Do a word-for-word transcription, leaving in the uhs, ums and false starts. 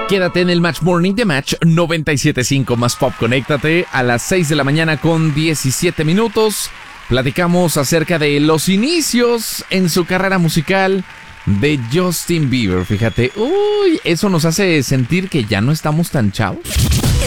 Quédate en el Match Morning de Match noventa y siete punto cinco más Pop. Conéctate a las seis de la mañana con diecisiete minutos. Platicamos acerca de los inicios en su carrera musical de Justin Bieber. Fíjate, uy, eso nos hace sentir que ya no estamos tan chavos.